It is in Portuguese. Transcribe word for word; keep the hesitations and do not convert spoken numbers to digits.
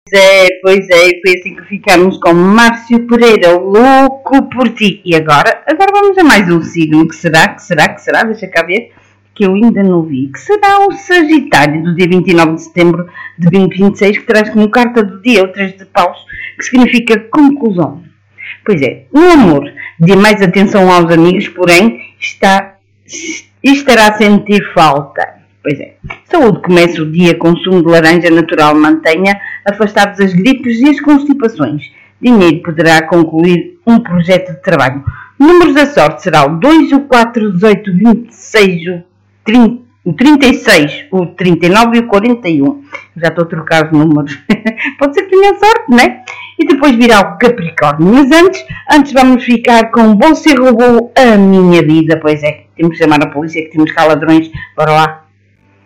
é, pois é, foi assim que ficamos com Márcio Pereira, louco por ti. E agora, agora vamos a mais um signo, que será, que será, que será, deixa cá ver, que eu ainda não vi, que será o Sagitário do dia vinte e nove de setembro de dois mil e vinte e seis, que traz como carta do dia o três de paus, que significa conclusão. Pois é, no amor, dê mais atenção aos amigos, porém, está, estará a sentir falta. Pois é, saúde, começa o dia com sumo de laranja natural, mantenha afastados as gripes e as constipações. Dinheiro, poderá concluir um projeto de trabalho. Números da sorte será o dois, o quatro, o dezoito, o vinte e seis, o trinta, o trinta e seis, o trinta e nove e o quarenta e um. Já estou a trocar os números. Pode ser que tenha sorte, não é? E depois virá o Capricórnio. Mas antes, antes vamos ficar com Você Roubou a Minha Vida. Pois é, temos que chamar a polícia, que temos cá ladrões. Bora lá.